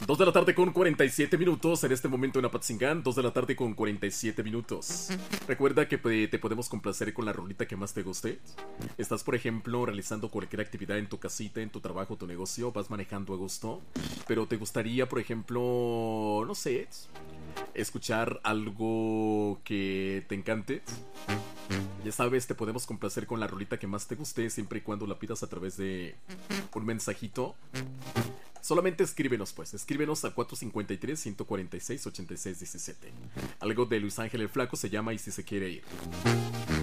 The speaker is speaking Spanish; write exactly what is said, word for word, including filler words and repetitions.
dos de la tarde con cuarenta y siete minutos en este momento en Apatzingán. dos de la tarde con cuarenta y siete minutos. Recuerda que te podemos complacer con la rolita que más te guste. Estás, por ejemplo, realizando cualquier actividad en tu casita, en tu trabajo, tu negocio. Vas manejando a gusto. Pero te gustaría, por ejemplo, no sé, escuchar algo que te encante. Ya sabes, te podemos complacer con la rolita que más te guste, siempre y cuando la pidas a través de un mensajito. Solamente escríbenos, pues. Escríbenos al cuatro cinco tres, uno cuatro seis, ocho seis uno siete. Algo de Luis Ángel el Flaco se llama Y si se quiere ir.